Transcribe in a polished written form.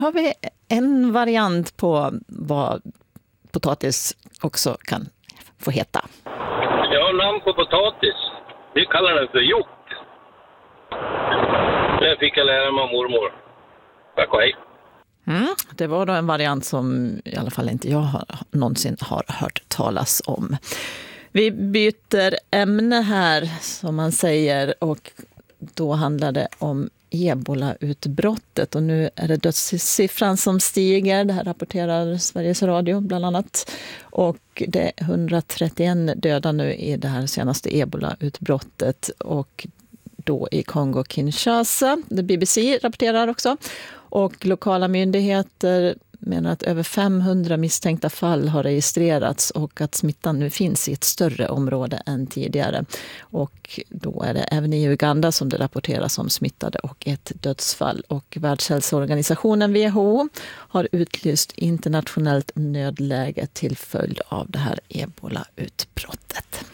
Har vi en variant på vad potatis också kan få heta? Jag har namn på potatis. Vi kallar den för hjort. Det fick jag lära mig av mormor. Tack och hej. Det var då en variant som i alla fall inte jag någonsin har hört talas om. Vi byter ämne här, som man säger, och då handlar det om Ebola-utbrottet. Och nu är det dödssiffran som stiger. Det här rapporterar Sveriges Radio bland annat. Och det är 131 döda nu i det här senaste Ebola-utbrottet. Och då i Kongo-Kinshasa. Det BBC rapporterar också. Och lokala myndigheter menar att över 500 misstänkta fall har registrerats och att smittan nu finns i ett större område än tidigare. Och då är det även i Uganda som det rapporteras om smittade och ett dödsfall. Och Världshälsoorganisationen WHO har utlyst internationellt nödläge till följd av det här Ebola-utbrottet.